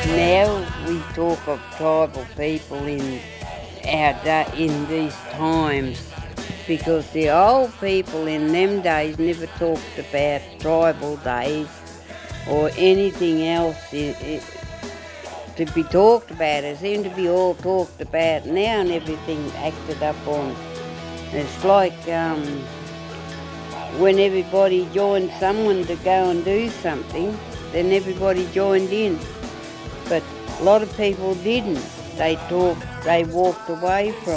Now we talk of tribal people in in these times because the old people in them days never talked about tribal days or anything else to be talked about. It seemed to be all talked about now and everything acted up on. It's like when everybody joined someone to go and do something, then everybody joined in. But a lot of people didn't. They walked away from